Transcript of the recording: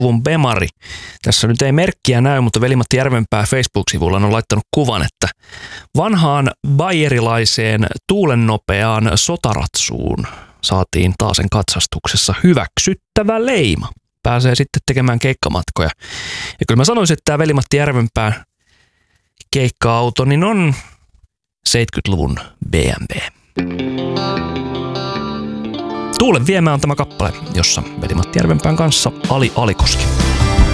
70-luvun Bemari. Tässä nyt ei merkkiä näy, mutta veli-Matti Järvenpää Facebook-sivulla on laittanut kuvan, että vanhaan bayerilaiseen tuulennopeaan sotaratsuun saatiin taasen katsastuksessa hyväksyttävä leima. Pääsee sitten tekemään keikkamatkoja. Ja kyllä mä sanoisin, että tämä veli-Matti Järvenpää keikka-auto niin on 70-luvun BMW. Tuulen viemä on tämä kappale, jossa veli-Matti Järvenpään kanssa Ali Alikoski.